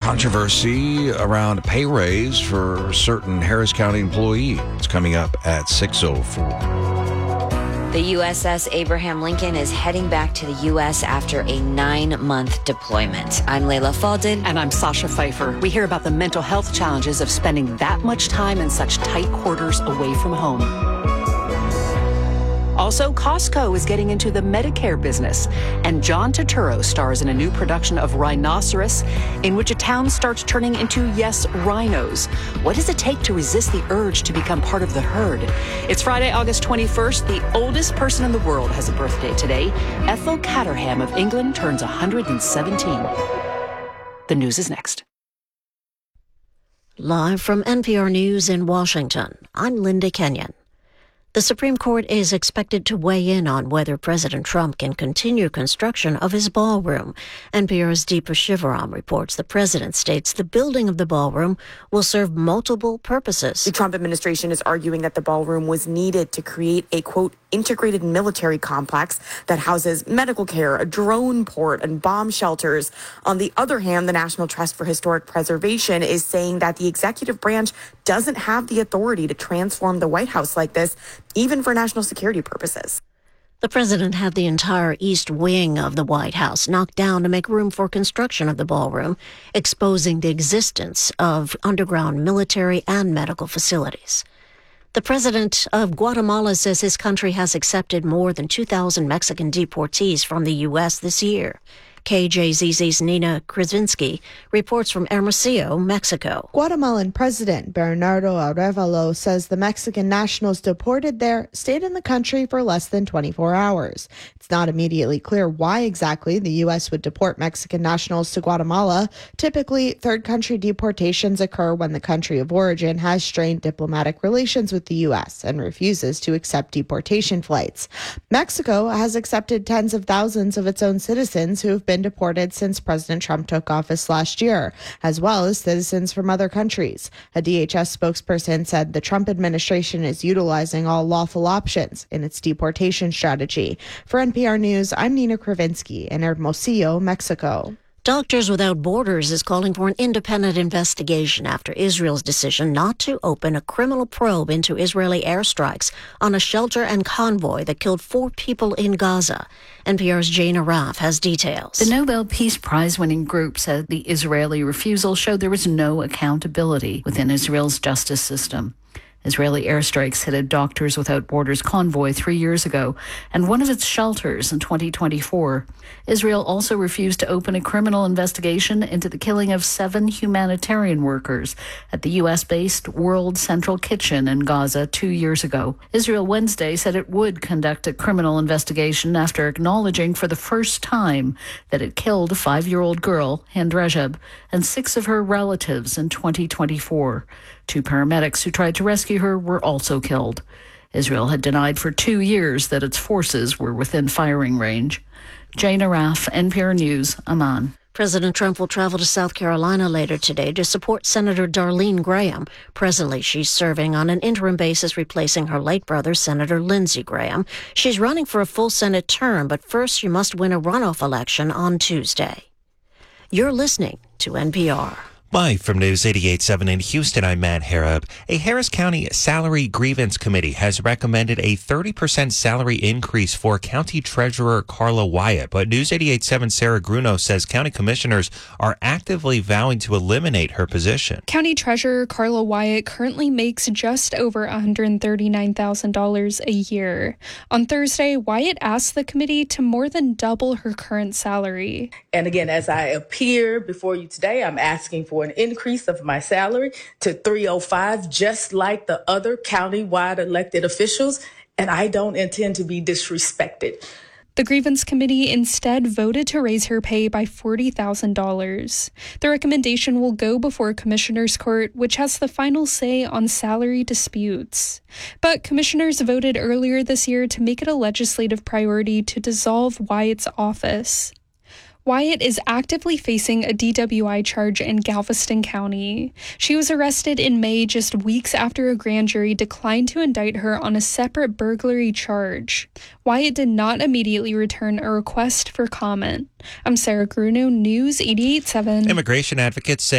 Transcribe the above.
controversy around a pay raise for a certain Harris County employee. It's coming up at 6:04. The USS Abraham Lincoln is heading back to the U.S. after a 9-month deployment. I'm Layla Faldin. And I'm Sasha Pfeiffer. We hear about the mental health challenges of spending that much time in such tight quarters away from home. Also, Costco is getting into the Medicare business, and John Turturro stars in a new production of Rhinoceros, in which a town starts turning into, yes, rhinos. What does it take to resist the urge to become part of the herd? It's Friday, August 21st. The oldest person in the world has a birthday today. Ethel Caterham of England turns 117. The news is next. Live from NPR News in Washington, I'm Linda Kenyon. The Supreme Court is expected to weigh in on whether President Trump can continue construction of his ballroom. NPR's Deepa Shivaram reports the president states the building of the ballroom will serve multiple purposes. The Trump administration is arguing that the ballroom was needed to create a, quote, integrated military complex that houses medical care, a drone port, and bomb shelters. On the other hand, the National Trust for Historic Preservation is saying that the executive branch doesn't have the authority to transform the White House like this, even for national security purposes. The president had the entire east wing of the White House knocked down to make room for construction of the ballroom, exposing the existence of underground military and medical facilities. The president of Guatemala says his country has accepted more than 2,000 Mexican deportees from the U.S. this year. KJZZ's Nina Krasinski reports from Hermosillo, Mexico. Guatemalan President Bernardo Arévalo says the Mexican nationals deported there stayed in the country for less than 24 hours. It's not immediately clear why exactly the U.S. would deport Mexican nationals to Guatemala. Typically, third country deportations occur when the country of origin has strained diplomatic relations with the U.S. and refuses to accept deportation flights. Mexico has accepted tens of thousands of its own citizens who have been deported since President Trump took office last year, as well as citizens from other countries. A DHS spokesperson said the Trump administration is utilizing all lawful options in its deportation strategy. For NPR News, I'm Nina Krasinski in Hermosillo, Mexico. Doctors Without Borders is calling for an independent investigation after Israel's decision not to open a criminal probe into Israeli airstrikes on a shelter and convoy that killed 4 people in Gaza. NPR's Jane Araf has details. The Nobel Peace Prize-winning group said the Israeli refusal showed there was no accountability within Israel's justice system. Israeli airstrikes hit a Doctors Without Borders convoy 3 years ago and one of its shelters in 2024. Israel also refused to open a criminal investigation into the killing of 7 humanitarian workers at the U.S.-based World Central Kitchen in Gaza 2 years ago. Israel Wednesday said it would conduct a criminal investigation after acknowledging for the first time that it killed a 5-year-old girl, Hind Rajab, and 6 of her relatives in 2024. 2 paramedics who tried to rescue her were also killed. Israel had denied for 2 years that its forces were within firing range. Jane Araf, NPR News, Amman. President Trump will travel to South Carolina later today to support Senator Darlene Graham. Presently, she's serving on an interim basis, replacing her late brother, Senator Lindsey Graham. She's running for a full Senate term, but first she must win a runoff election on Tuesday. You're listening to NPR. Live from News 88.7 in Houston, I'm Matt Harrop. A Harris County Salary Grievance Committee has recommended a 30% salary increase for County Treasurer Carla Wyatt. But News 88.7 Sarah Gruno says county commissioners are actively vowing to eliminate her position. County Treasurer Carla Wyatt currently makes just over $139,000 a year. On Thursday, Wyatt asked the committee to more than double her current salary. And again, as I appear before you today, I'm asking for an increase of my salary to $305, just like the other county-wide elected officials, and I don't intend to be disrespected. The grievance committee instead voted to raise her pay by $40,000. The recommendation will go before Commissioners Court, which has the final say on salary disputes. But commissioners voted earlier this year to make it a legislative priority to dissolve Wyatt's office. Wyatt is actively facing a DWI charge in Galveston County. She was arrested in May, just weeks after a grand jury declined to indict her on a separate burglary charge. Wyatt did not immediately return a request for comment. I'm Sarah Gruno, News 88.7. Immigration advocates say